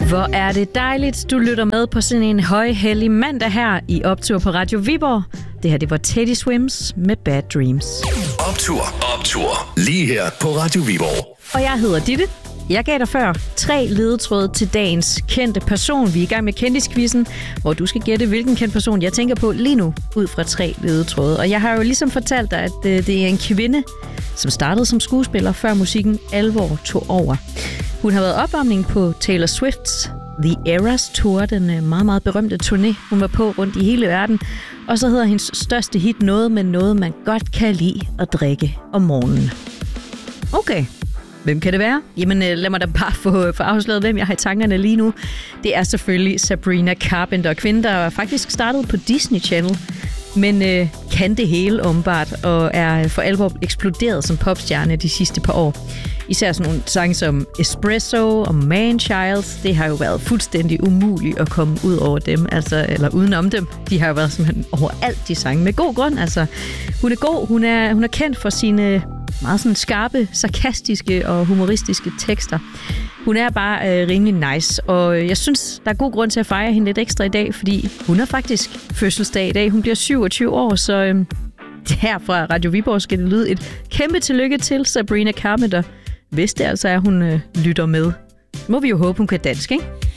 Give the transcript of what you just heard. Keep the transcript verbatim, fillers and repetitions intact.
Hvor er det dejligt, du lytter med på sådan en højhellig mandag her i Optur på Radio Viborg. Det her, det var Teddy Swims med Bad Dreams. Optur, optur. Lige her på Radio Viborg. Og jeg hedder Ditte. Jeg gav dig før tre ledetråde til dagens kendte person. Vi er i gang med kendisquizzen, hvor du skal gætte, hvilken kendt person jeg tænker på lige nu, ud fra tre ledetråde. Og jeg har jo ligesom fortalt dig, at det er en kvinde, som startede som skuespiller, før musikken alvor tog over. Hun har været opvarmning på Taylor Swift's The Eras Tour, den meget, meget berømte turné, hun var på rundt i hele verden. Og så hedder hendes største hit noget med noget, man godt kan lide at drikke om morgenen. Okay. Hvem kan det være? Jamen lad mig da bare få, få afsløret, hvem jeg har i tankerne lige nu. Det er selvfølgelig Sabrina Carpenter, kvinde, der faktisk startede på Disney Channel, men øh, kan det hele åbenbart, og er for alvor eksploderet som popstjerne de sidste par år. Især sådan nogle sange som Espresso og Man-Child, det har jo været fuldstændig umuligt at komme ud over dem, altså, eller udenom dem. De har jo været simpelthen overalt, de sange, med god grund. Altså, hun er god, hun er, hun er kendt for sine meget sådan skarpe, sarkastiske og humoristiske tekster. Hun er bare øh, rimelig nice, og jeg synes, der er god grund til at fejre hende lidt ekstra i dag, fordi hun har faktisk fødselsdag i dag. Hun bliver syvogtyve år, så øh, her fra Radio Viborg skal det lyde et kæmpe tillykke til Sabrina Carpenter, hvis det altså er, hun øh, lytter med. Må vi jo håbe, hun kan dansk, ikke?